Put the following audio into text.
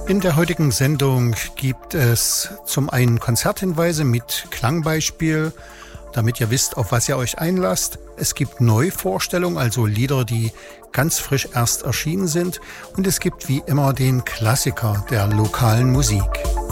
In der heutigen Sendung gibt es zum einen Konzerthinweise mit Klangbeispiel, damit ihr wisst, auf was ihr euch einlasst. Es gibt Neuvorstellungen, also Lieder, die ganz frisch erst erschienen sind. Und es gibt wie immer den Klassiker der lokalen Musik.